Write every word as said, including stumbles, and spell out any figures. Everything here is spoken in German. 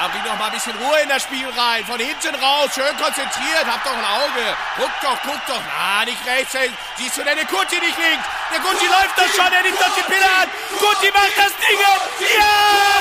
Ja, bring doch mal ein bisschen Ruhe in das Spiel rein. Von hinten raus, schön konzentriert. Hab doch ein Auge. Guck doch, guck doch. Na, nicht rechts. Siehst du denn den Guti nicht links? Der Guti läuft doch schon. Er nimmt doch die Pille an. Guti macht das Ding. Ja!